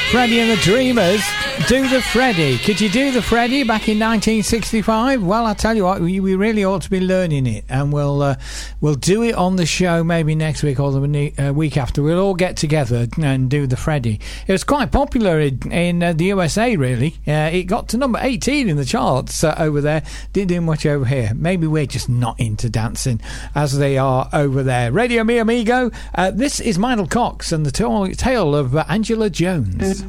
Freddie and the Dreamers, Do the Freddie. Could you do the Freddie back in 1965? Well, I tell you what, we really ought to be learning it, and we'll do it on the show maybe next week or the week after. We'll all get together and do the Freddie. It was quite popular in the USA, really. It got to number 18 in the charts over there. Didn't do much over here. Maybe we're just not into dancing as they are over there. Radio Mi Amigo, this is Mindel Cox and the tale of Angela Jones.